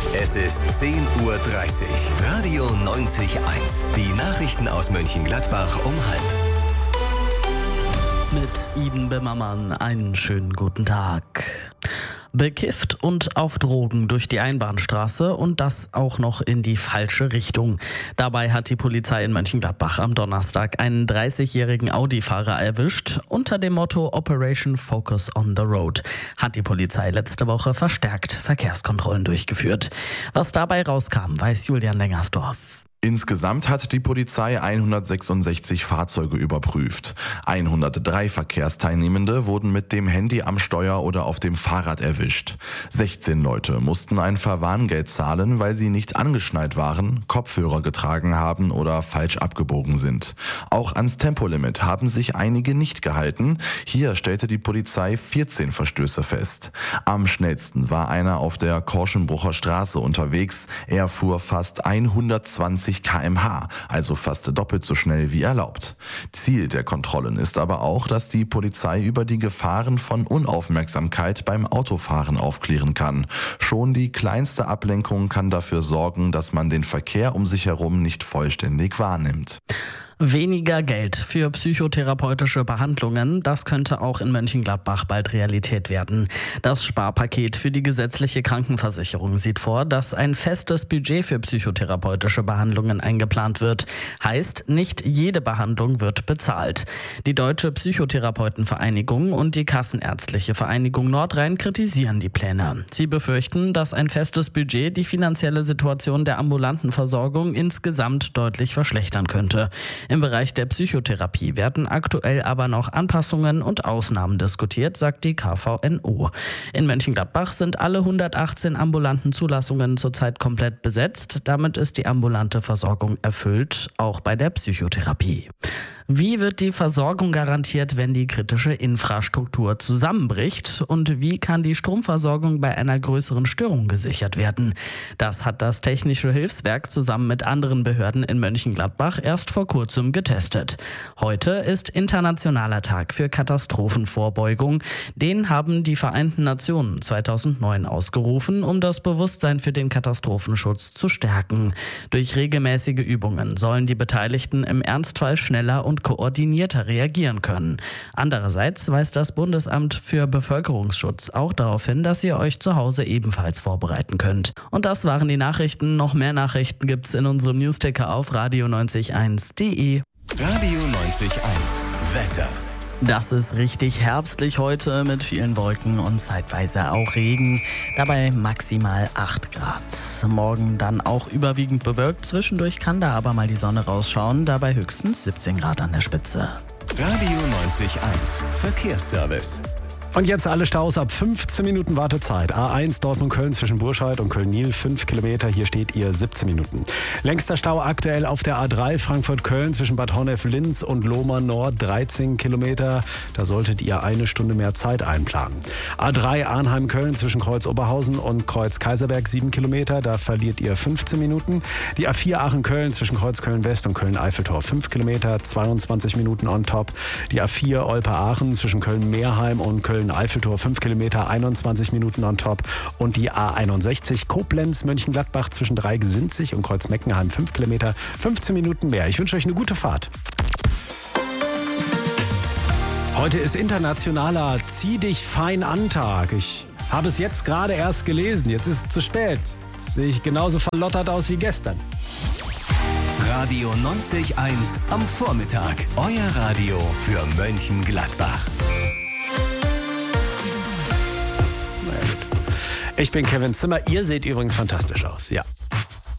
Es ist 10:30 Uhr. Radio 90.1. Die Nachrichten aus Mönchengladbach um 12:30. Mit Iden Bimmermann einen schönen guten Tag. Bekifft und auf Drogen durch die Einbahnstraße und das auch noch in die falsche Richtung. Dabei hat die Polizei in Mönchengladbach am Donnerstag einen 30-jährigen Audi-Fahrer erwischt. Unter dem Motto Operation Focus on the Road hat die Polizei letzte Woche verstärkt Verkehrskontrollen durchgeführt. Was dabei rauskam, weiß Julian Lengersdorf. Insgesamt hat die Polizei 166 Fahrzeuge überprüft. 103 Verkehrsteilnehmende wurden mit dem Handy am Steuer oder auf dem Fahrrad erwischt. 16 Leute mussten ein Verwarngeld zahlen, weil sie nicht angeschnallt waren, Kopfhörer getragen haben oder falsch abgebogen sind. Auch ans Tempolimit haben sich einige nicht gehalten. Hier stellte die Polizei 14 Verstöße fest. Am schnellsten war einer auf der Korschenbrucher Straße unterwegs. Er fuhr fast 120 km/h, also fast doppelt so schnell wie erlaubt. Ziel der Kontrollen ist aber auch, dass die Polizei über die Gefahren von Unaufmerksamkeit beim Autofahren aufklären kann. Schon die kleinste Ablenkung kann dafür sorgen, dass man den Verkehr um sich herum nicht vollständig wahrnimmt. Weniger Geld für psychotherapeutische Behandlungen, das könnte auch in Mönchengladbach bald Realität werden. Das Sparpaket für die gesetzliche Krankenversicherung sieht vor, dass ein festes Budget für psychotherapeutische Behandlungen eingeplant wird. Heißt, nicht jede Behandlung wird bezahlt. Die Deutsche Psychotherapeutenvereinigung und die Kassenärztliche Vereinigung Nordrhein kritisieren die Pläne. Sie befürchten, dass ein festes Budget die finanzielle Situation der ambulanten Versorgung insgesamt deutlich verschlechtern könnte. Im Bereich der Psychotherapie werden aktuell aber noch Anpassungen und Ausnahmen diskutiert, sagt die KVNO. In Mönchengladbach sind alle 118 ambulanten Zulassungen zurzeit komplett besetzt. Damit ist die ambulante Versorgung erfüllt, auch bei der Psychotherapie. Wie wird die Versorgung garantiert, wenn die kritische Infrastruktur zusammenbricht? Und wie kann die Stromversorgung bei einer größeren Störung gesichert werden? Das hat das Technische Hilfswerk zusammen mit anderen Behörden in Mönchengladbach erst vor kurzem getestet. Heute ist Internationaler Tag für Katastrophenvorbeugung. Den haben die Vereinten Nationen 2009 ausgerufen, um das Bewusstsein für den Katastrophenschutz zu stärken. Durch regelmäßige Übungen sollen die Beteiligten im Ernstfall schneller und koordinierter reagieren können. Andererseits weist das Bundesamt für Bevölkerungsschutz auch darauf hin, dass ihr euch zu Hause ebenfalls vorbereiten könnt. Und das waren die Nachrichten. Noch mehr Nachrichten gibt's in unserem Newsticker auf radio90.1.de. Radio 90.1. Wetter. Das ist richtig herbstlich heute mit vielen Wolken und zeitweise auch Regen. Dabei maximal 8 Grad. Morgen dann auch überwiegend bewölkt. Zwischendurch kann da aber mal die Sonne rausschauen. Dabei höchstens 17 Grad an der Spitze. Radio 90.1. Verkehrsservice. Und jetzt alle Staus ab 15 Minuten Wartezeit. A1 Dortmund-Köln zwischen Burscheid und Köln-Niel 5 Kilometer. Hier steht ihr 17 Minuten. Längster Stau aktuell auf der A3 Frankfurt-Köln zwischen Bad Honnef-Linz und Lohmar Nord 13 Kilometer. Da solltet ihr eine Stunde mehr Zeit einplanen. A3 Arnheim-Köln zwischen Kreuz Oberhausen und Kreuz Kaiserberg 7 Kilometer. Da verliert ihr 15 Minuten. Die A4 Aachen-Köln zwischen Kreuz Köln-West und Köln-Eiffeltor 5 Kilometer. 22 Minuten on top. Die A4 Olpe-Aachen zwischen Köln-Meerheim und Köln-Eiffeltor 5 Kilometer, 21 Minuten on top. Und die A61 Koblenz-Mönchengladbach zwischen Dreigesinzig und Kreuz-Meckenheim 5 Kilometer, 15 Minuten mehr. Ich wünsche euch eine gute Fahrt. Heute ist internationaler Zieh dich fein an Tag. Ich habe es jetzt gerade erst gelesen. Jetzt ist es zu spät. Jetzt sehe ich genauso verlottert aus wie gestern. Radio 90.1 am Vormittag. Euer Radio für Mönchengladbach. Ich bin Kevin Zimmer. Ihr seht übrigens fantastisch aus. Ja.